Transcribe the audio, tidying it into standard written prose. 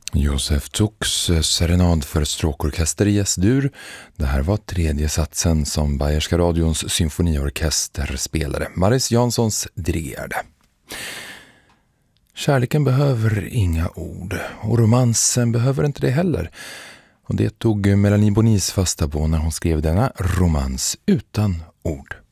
Josef Zucks serenad för stråkorkester i S-dur. Det här var tredje satsen som Bayerska radions symfoniorkester spelade. Maris Janssons dirigerade. Kärleken behöver inga ord och romansen behöver inte det heller. Och det tog Melanie Bonis fasta på när hon skrev denna romans utan ord.